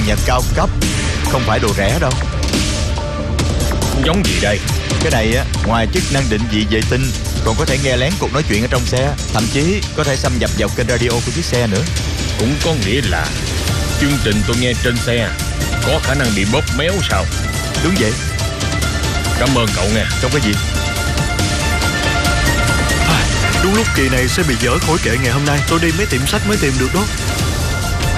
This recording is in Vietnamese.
nhạc cao cấp, không phải đồ rẻ đâu. Giống gì đây? Cái này á, ngoài chức năng định vị vệ tinh, còn có thể nghe lén cuộc nói chuyện ở trong xe, thậm chí có thể xâm nhập vào kênh radio của chiếc xe nữa. Cũng có nghĩa là chương trình tôi nghe trên xe có khả năng bị bóp méo sao? Đúng vậy. Cảm ơn cậu nghe. Không có gì. Đúng lúc kỳ này sẽ bị dỡ khỏi kệ ngày hôm nay. Tôi đi mấy tiệm sách mới tìm được đó.